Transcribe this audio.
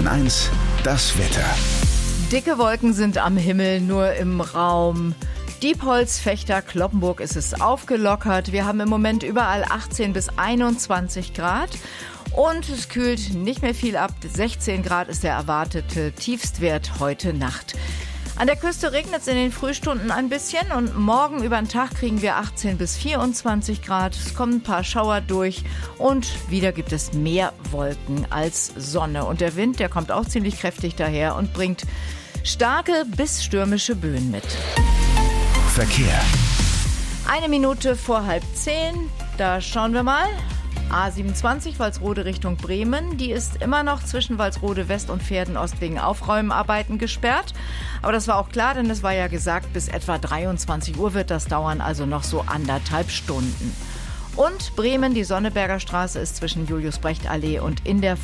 Bayern 1, das Wetter. Dicke Wolken sind am Himmel, nur im Raum Diepholz, Vechta, Cloppenburg ist es aufgelockert. Wir haben im Moment überall 18 bis 21 Grad. Und es kühlt nicht mehr viel ab. 16 Grad ist der erwartete Tiefstwert heute Nacht. An der Küste regnet es in den Frühstunden ein bisschen und morgen über den Tag kriegen wir 18 bis 24 Grad. Es kommen ein paar Schauer durch und wieder gibt es mehr Wolken als Sonne. Und der Wind, der kommt auch ziemlich kräftig daher und bringt starke bis stürmische Böen mit. Verkehr. 1 Minute vor 9:30, da schauen wir mal. A27 Walsrode Richtung Bremen, die ist immer noch zwischen Walsrode West und Pferden-Ost wegen Aufräumarbeiten gesperrt. Aber das war auch klar, denn es war ja gesagt, bis etwa 23 Uhr wird das dauern, also noch so 1,5 Stunden. Und Bremen, die Sonneberger Straße ist zwischen Julius-Brecht-Allee und in der